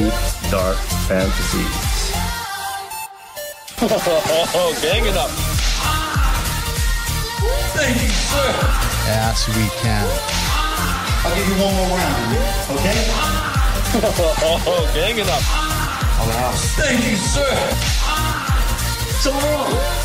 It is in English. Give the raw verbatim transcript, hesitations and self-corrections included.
deep, dark fantasies. Gang it up. Thank you, sir. Yes, we can. I'll give you one more round, okay? Gang it up. Thank you, sir. So long.